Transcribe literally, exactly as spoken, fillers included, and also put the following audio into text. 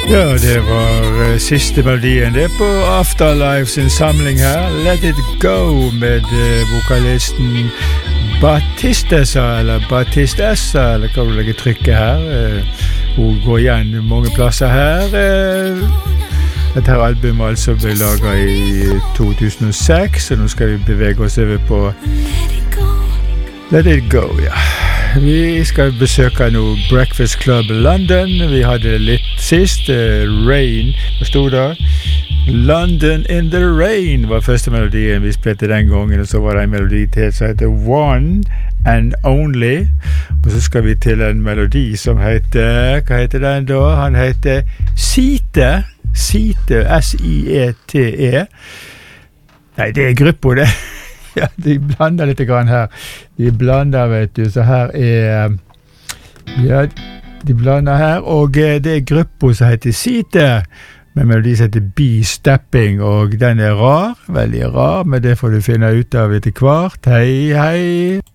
Ja, det var uh, siste melodien det på Afterlife sin samling her. Let It Go med uh, vokalisten Batistessa, eller Batistessa, eller hva du legger trykket her. Uh, hun går igjen mange plasser her. Uh, dette her albumet altså ble laget i to tusen og seks, og nå skal vi bevege oss over på Let It Go, ja. Vi skal besøke nå Breakfast Club London. Vi hadde litt sist, uh, Rain, hva stod det? London in the Rain var første melodien vi spilte den gangen, og så var det en melodi til som heter One and Only, og så skal vi til en melodi som heter, hva heter den da? Han heter Site, Site, S I E T E. Nei, det er gruppa det. Ja, de blander litt grann her. De blander, vet du, så her er, ja, de blander her, og det er gruppa som heter Site, med melodi som heter B-Stepping, og den er rar, veldig rar, men det får du finne ut av etter hvert. Hei, hei!